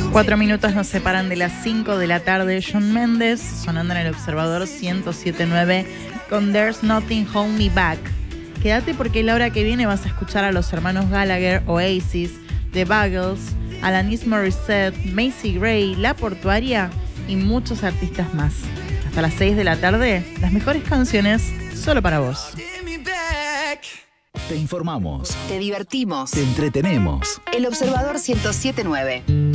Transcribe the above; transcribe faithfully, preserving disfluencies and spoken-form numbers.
Cuatro minutos nos separan de las cinco de la tarde. Shawn Mendes sonando en el Observador ciento siete punto nueve con There's Nothing Hold Me Back. Quédate porque la hora que viene vas a escuchar a los hermanos Gallagher, Oasis, The Buggles, Alanis Morissette, Macy Gray, La Portuaria y muchos artistas más. Hasta las seis de la tarde, las mejores canciones solo para vos. Te informamos. Te divertimos. Te entretenemos. El Observador ciento siete punto nueve.